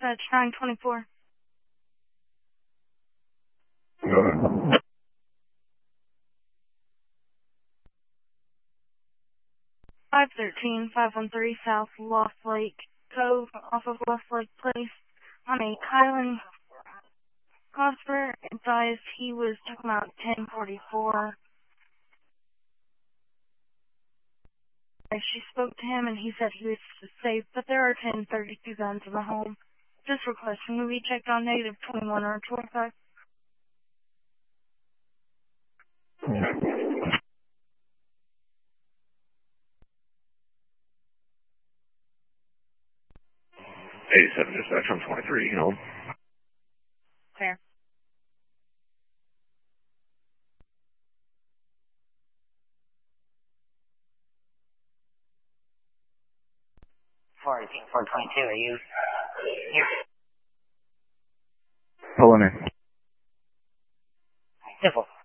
dispatch 924. 513 South Lost Lake Cove off of Lost Lake Place on a Kylan Cosper advised he was talking about 1044. She spoke to him and he said he was safe, but there are 1032 guns in the home. Just requesting to be checked on negative 21 or 25. '87 dispatch on 23, hold. Fair. $418, $422, are you here? Pulling in. Simple.